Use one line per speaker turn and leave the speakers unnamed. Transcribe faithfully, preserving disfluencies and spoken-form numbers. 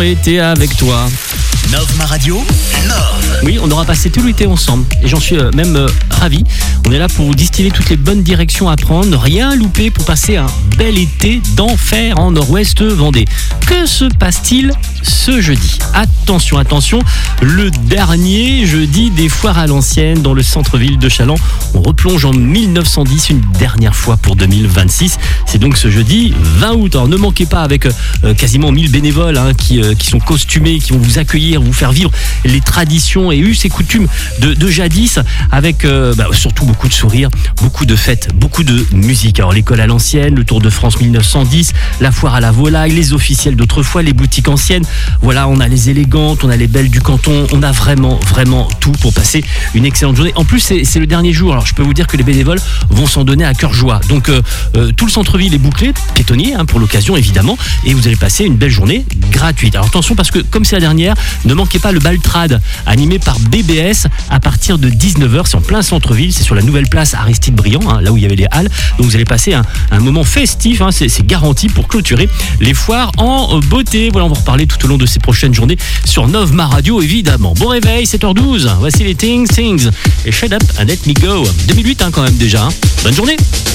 Été avec toi.
Nove Ma Radio, Nove.
Oui, on aura passé tout l'été ensemble et j'en suis euh, même euh, ravi. On est là pour vous distiller toutes les bonnes directions à prendre, ne rien louper pour passer un bel été d'enfer en Nord-Ouest Vendée. Que se passe-t-il ce jeudi? Attention, attention, le dernier jeudi des foires à l'ancienne dans le centre-ville de Challans. On replonge en mille neuf cent dix une dernière fois pour deux mille vingt-six. C'est donc ce jeudi vingt août. Alors ne manquez pas avec euh, quasiment mille bénévoles hein, qui, euh, qui sont costumés, qui vont vous accueillir, vous faire vivre les traditions et us et coutumes de, de jadis avec euh, bah, surtout beaucoup de sourires, beaucoup de fêtes, beaucoup de musique. Alors l'école à l'ancienne, le Tour de France mille neuf cent dix, la foire à la volaille, les officiels d'autrefois, les boutiques anciennes. Voilà, on a les élégantes, on a les belles du canton, on a vraiment, vraiment tout pour passer une excellente journée. En plus, c'est, c'est le dernier jour. Alors je peux vous dire que les bénévoles vont s'en donner à cœur joie. Donc euh, euh, tout le centre-ville est bouclé, piétonnier hein, pour l'occasion évidemment, et vous allez passer une belle journée gratuite. Alors attention parce que comme c'est la dernière, ne manquez pas le Baltrad animé par B B S à partir de dix-neuf heures. C'est en plein centre-ville, c'est sur la nouvelle place Aristide Briand, hein, là où il y avait les halles. Donc vous allez passer un, un moment festif, hein, c'est, c'est garanti pour clôturer les foires en beauté. Voilà, on va en reparler tout au long de ces prochaines journées sur Nove Ma Radio évidemment. Bon réveil, sept heures douze. Voici les Things, Things et Shut Up and Let Me Go. deux mille huit hein, quand même déjà. Hein. Bonne journée.